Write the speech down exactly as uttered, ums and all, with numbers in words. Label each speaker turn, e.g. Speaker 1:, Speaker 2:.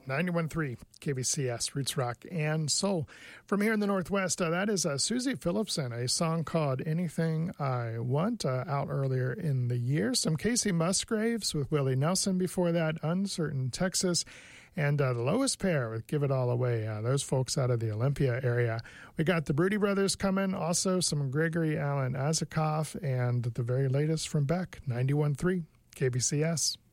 Speaker 1: ninety-one point three K B C S, Roots Rock and Soul. From here in the Northwest, uh, that is uh, Susie Phillipson, a song called Anything I Want, uh, out earlier in the year. Some Casey Musgraves with Willie Nelson before that, Uncertain Texas, and uh, the Lois Pair with Give It All Away. Uh, those folks out of the Olympia area. We got the Broody Brothers coming, also some Gregory Alan Azakoff, and the very latest from Beck, ninety-one point three K B C S.